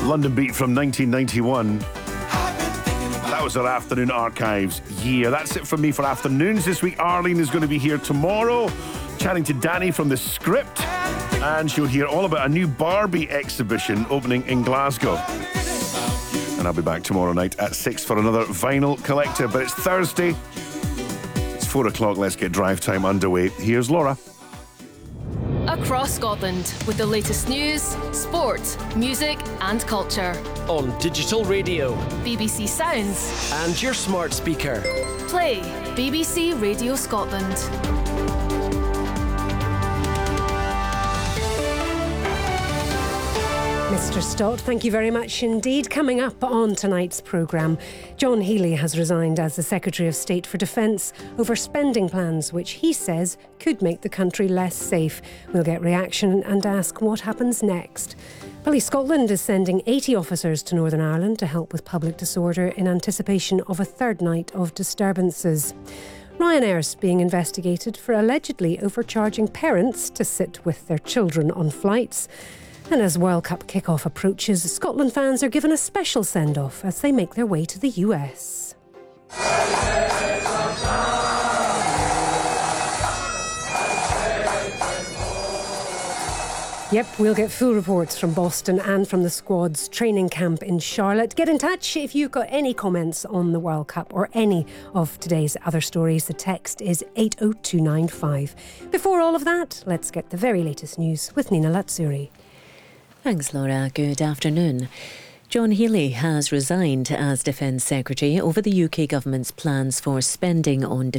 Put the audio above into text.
London Beat from 1991. That was our Afternoon Archives year. That's it from me for afternoons this week. Arlene is going to be here tomorrow, chatting to Danny from The Script, and she'll hear all about a new Barbie exhibition opening in Glasgow. And I'll be back tomorrow night at 6 for another Vinyl Collective. But it's Thursday. It's 4 o'clock. Let's get drive time underway. Here's Laura. Across Scotland with the latest news, sport, music and culture. On digital radio, BBC Sounds and your smart speaker. Play BBC Radio Scotland. Mr. Stott, thank you very much indeed. Coming up on tonight's programme, John Healey has resigned as the Secretary of State for Defence over spending plans which he says could make the country less safe. We'll get reaction and ask what happens next. Police Scotland is sending 80 officers to Northern Ireland to help with public disorder in anticipation of a third night of disturbances. Ryanair's being investigated for allegedly overcharging parents to sit with their children on flights. And as World Cup kickoff approaches, Scotland fans are given a special send-off as they make their way to the US. Yep, we'll get full reports from Boston and from the squad's training camp in Charlotte. Get in touch if you've got any comments on the World Cup or any of today's other stories. The text is 80295. Before all of that, let's get the very latest news with Nina Latsuri. Thanks, Laura. Good afternoon. John Healey has resigned as Defence Secretary over the UK government's plans for spending on